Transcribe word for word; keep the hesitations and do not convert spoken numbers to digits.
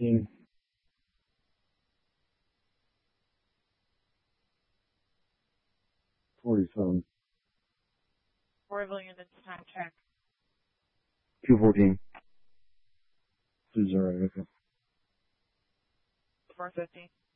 fifteen. forty-seven. Orville units, time check. two fourteen. two zero, okay. four fifty.